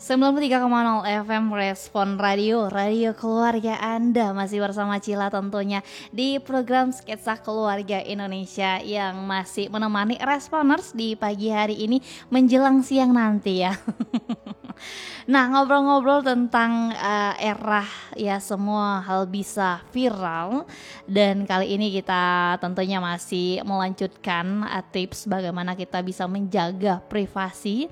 93,0 FM Respon Radio, radio keluarga Anda. Masih bersama Cila tentunya di program Sketsa Keluarga Indonesia yang masih menemani Responers di pagi hari ini menjelang siang nanti ya. Nah, ngobrol-ngobrol tentang era ya semua hal bisa viral. Dan kali ini kita tentunya masih melanjutkan tips bagaimana kita bisa menjaga privasi.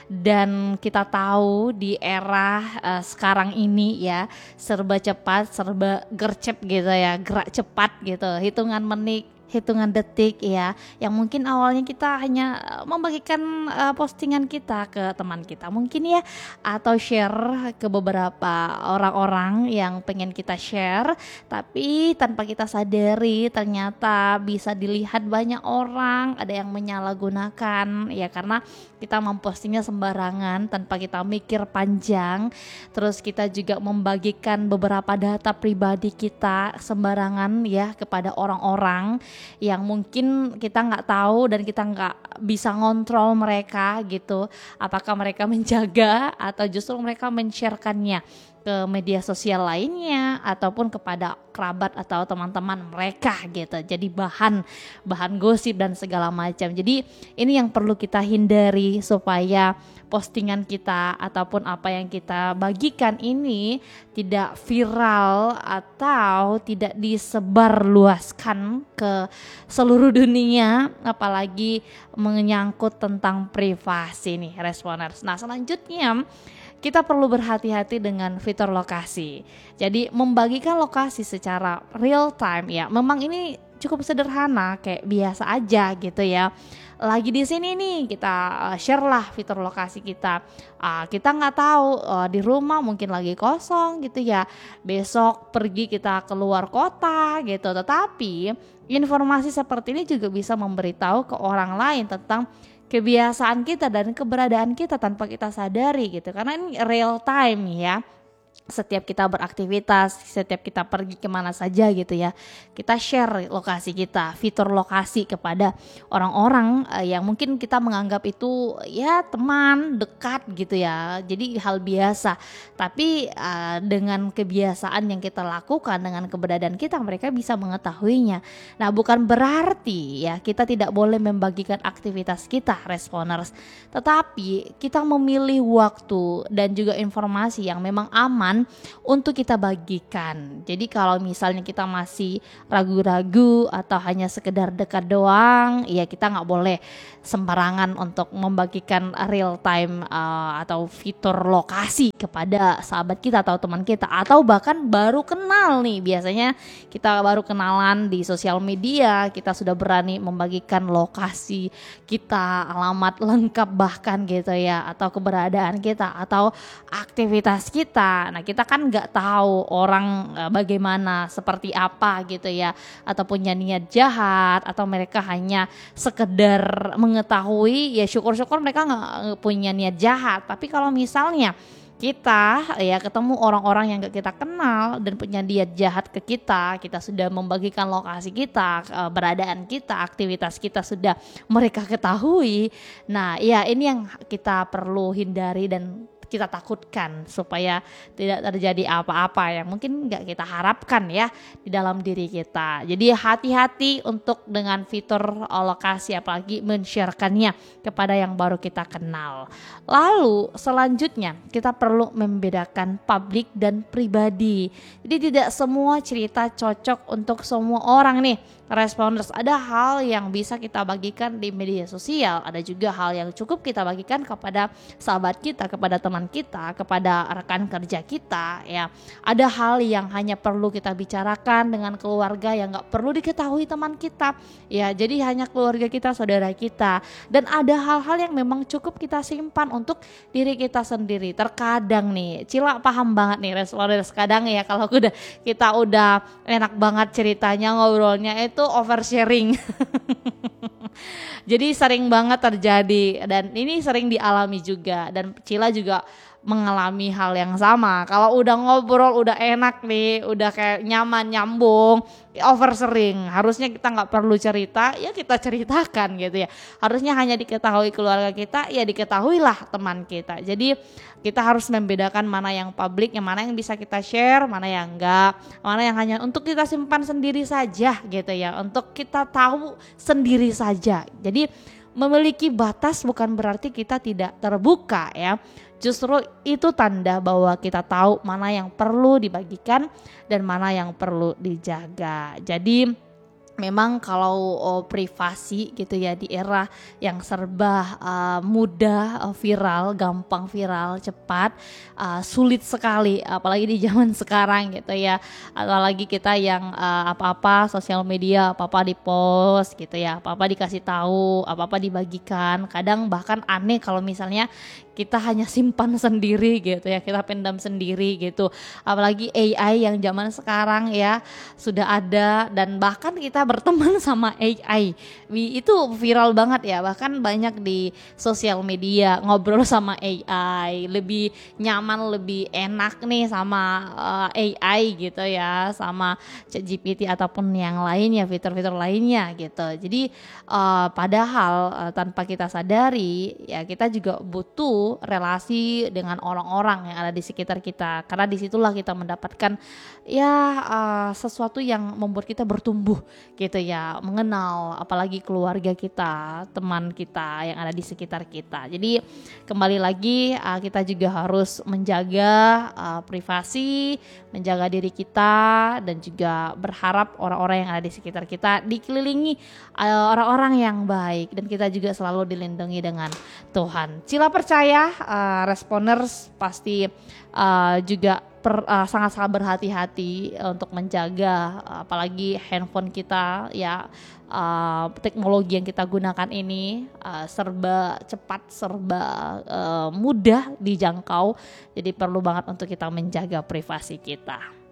Dan kita tahu di era sekarang ini ya serba cepat, serba gercep gitu ya, gerak cepat gitu, hitungan menit, hitungan detik ya, yang mungkin awalnya kita hanya membagikan postingan kita ke teman kita mungkin ya, atau share ke beberapa orang-orang yang pengen kita share, tapi tanpa kita sadari ternyata bisa dilihat banyak orang, ada yang menyalahgunakan ya, karena kita mempostingnya sembarangan tanpa kita mikir panjang. Terus kita juga membagikan beberapa data pribadi kita sembarangan ya kepada orang-orang yang mungkin kita nggak tahu dan kita nggak bisa ngontrol mereka gitu, apakah mereka menjaga atau justru mereka men-share-kannya ke media sosial lainnya ataupun kepada kerabat atau teman-teman mereka gitu, jadi bahan gosip dan segala macam. Jadi ini yang perlu kita hindari supaya postingan kita ataupun apa yang kita bagikan ini tidak viral atau tidak disebarluaskan ke seluruh dunia, apalagi menyangkut tentang privasi nih Responers. Nah, selanjutnya kita perlu berhati-hati dengan fitur lokasi. Jadi membagikan lokasi secara real time ya, memang ini cukup sederhana, kayak biasa aja gitu ya. Lagi di sini nih kita share lah fitur lokasi kita. Kita nggak tahu di rumah mungkin lagi kosong gitu ya. Besok pergi kita keluar kota gitu. Tetapi informasi seperti ini juga bisa memberitahu ke orang lain tentang kebiasaan kita dan keberadaan kita tanpa kita sadari gitu, karena ini real time ya. Setiap kita beraktivitas, setiap kita pergi kemana saja gitu ya, kita share lokasi kita, fitur lokasi kepada orang-orang yang mungkin kita menganggap itu ya teman dekat gitu ya, jadi hal biasa. Tapi dengan kebiasaan yang kita lakukan, dengan keberadaan kita, mereka bisa mengetahuinya. Nah, bukan berarti ya kita tidak boleh membagikan aktivitas kita Responers, tetapi kita memilih waktu dan juga informasi yang memang aman untuk kita bagikan. Jadi kalau misalnya kita masih ragu-ragu atau hanya sekedar dekat doang, ya kita nggak boleh sembarangan untuk membagikan real time atau fitur lokasi kepada sahabat kita atau teman kita, atau bahkan baru kenal nih. Biasanya kita baru kenalan di sosial media, kita sudah berani membagikan lokasi kita, alamat lengkap bahkan gitu ya, atau keberadaan kita atau aktivitas kita. Nah, kita kan nggak tahu orang bagaimana, seperti apa gitu ya, atau punya niat jahat, atau mereka hanya sekedar mengetahui, ya syukur-syukur mereka nggak punya niat jahat. Tapi kalau misalnya kita ya ketemu orang-orang yang gak kita kenal dan punya niat jahat ke kita, kita sudah membagikan lokasi kita, keberadaan kita, aktivitas kita sudah mereka ketahui. Nah ya, ini yang kita perlu hindari dan kita takutkan supaya tidak terjadi apa-apa yang mungkin gak kita harapkan ya di dalam diri kita. Jadi hati-hati untuk dengan fitur lokasi, apalagi men-share-kannya kepada yang baru kita kenal. Lalu selanjutnya kita perlu membedakan publik dan pribadi. Jadi tidak semua cerita cocok untuk semua orang nih Responers. Ada hal yang bisa kita bagikan di media sosial, ada juga hal yang cukup kita bagikan kepada sahabat kita, kepada teman kita, kepada rekan kerja kita ya. Ada hal yang hanya perlu kita bicarakan dengan keluarga yang gak perlu diketahui teman kita ya, jadi hanya keluarga kita, saudara kita. Dan ada hal-hal yang memang cukup kita simpan untuk diri kita sendiri. Terkadang nih Cila paham banget nih Responers, kadang ya kalau kita udah enak banget ceritanya, ngobrolnya itu oversharing. Jadi sering banget terjadi, dan ini sering dialami juga, dan Cila juga mengalami hal yang sama. Kalau udah ngobrol, udah enak nih, udah kayak nyaman, nyambung, over sering. Harusnya kita nggak perlu cerita, ya kita ceritakan gitu ya. Harusnya hanya diketahui keluarga kita, ya diketahuilah teman kita. Jadi kita harus membedakan mana yang publik, yang mana yang bisa kita share, mana yang enggak, mana yang hanya untuk kita simpan sendiri saja gitu ya, untuk kita tahu sendiri saja. Jadi memiliki batas bukan berarti kita tidak terbuka ya. Justru itu tanda bahwa kita tahu mana yang perlu dibagikan dan mana yang perlu dijaga. Jadi memang kalau privasi gitu ya di era yang serba mudah, viral, gampang viral, cepat, sulit sekali apalagi di zaman sekarang gitu ya. Apalagi kita yang apa-apa sosial media, apa-apa di-post gitu ya, apa-apa dikasih tahu, apa-apa dibagikan. Kadang bahkan aneh kalau misalnya kita hanya simpan sendiri gitu ya, kita pendam sendiri gitu. Apalagi AI yang zaman sekarang ya sudah ada, dan bahkan kita berteman sama AI. Itu viral banget ya, bahkan banyak di sosial media ngobrol sama AI. Lebih nyaman, lebih enak nih sama AI gitu ya, sama ChatGPT ataupun yang lainnya, fitur-fitur lainnya gitu. Jadi padahal tanpa kita sadari ya kita juga butuh relasi dengan orang-orang yang ada di sekitar kita, karena disitulah kita mendapatkan ya sesuatu yang membuat kita bertumbuh gitu ya, mengenal apalagi keluarga kita, teman kita yang ada di sekitar kita. Jadi kembali lagi kita juga harus menjaga privasi, menjaga diri kita, dan juga berharap orang-orang yang ada di sekitar kita dikelilingi orang-orang yang baik, dan kita juga selalu dilindungi dengan Tuhan. Cila percaya Responers pasti juga sangat-sangat berhati-hati untuk menjaga apalagi handphone kita ya, teknologi yang kita gunakan ini serba cepat, serba mudah dijangkau. Jadi perlu banget untuk kita menjaga privasi kita.